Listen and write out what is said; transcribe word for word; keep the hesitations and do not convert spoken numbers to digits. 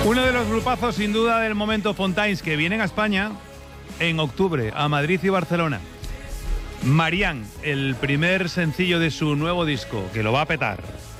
Uno de los grupazos sin duda del momento, Fontaines, que vienen a España en octubre, a Madrid y Barcelona. Marianne, el primer sencillo de su nuevo disco, que lo va a petar.